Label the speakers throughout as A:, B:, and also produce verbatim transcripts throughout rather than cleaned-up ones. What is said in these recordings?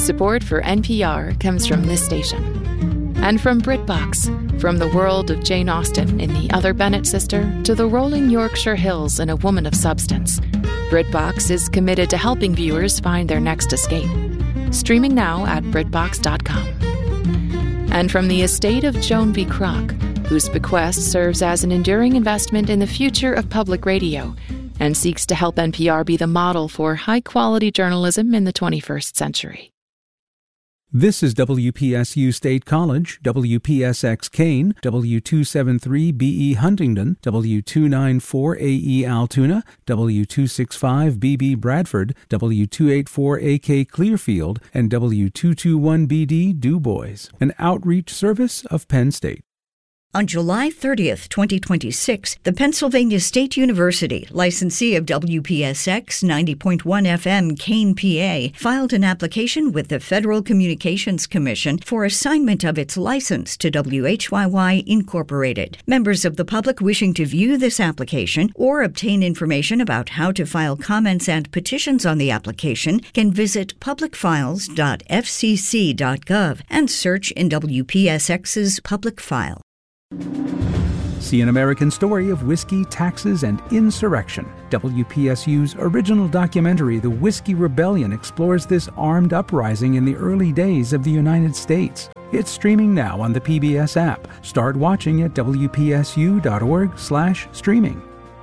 A: Support for N P R comes from this station. And from BritBox, from the world of Jane Austen in The Other Bennet Sister to the rolling Yorkshire Hills in A Woman of Substance, BritBox is committed to helping viewers find their next escape. Streaming now at Britbox dot com. And from the estate of Joan B. Kroc, whose bequest serves as an enduring investment in the future of public radio and seeks to help N P R be the model for high-quality journalism in the twenty-first century.
B: This is W P S U State College, W P S X Kane, W two seventy-three B E Huntingdon, W two ninety-four A E Altoona, W two sixty-five B B Bradford, W two eighty-four A K Clearfield, and W two twenty-one B D Du Bois, an outreach service of Penn State.
C: On July thirtieth, twenty twenty-six, the Pennsylvania State University, licensee of W P S X ninety point one F M Kane, P A, filed an application with the Federal Communications Commission for assignment of its license to W H Y Y Incorporated. Members of the public wishing to view this application or obtain information about how to file comments and petitions on the application can visit public files dot f c c dot gov and search in W P S X's public file.
B: See an American story of whiskey, taxes, and insurrection. W P S U's original documentary, The Whiskey Rebellion, explores this armed uprising in the early days of the United States. It's streaming now on the P B S app. Start watching at W P S U dot org slash streaming.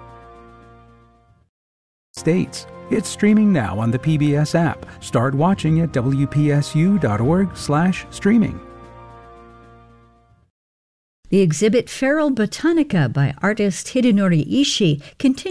B: States. It's streaming now on the P B S app. Start watching at W P S U dot org slash streaming.
C: The exhibit Feral Botanica by artist Hidenori Ishii continues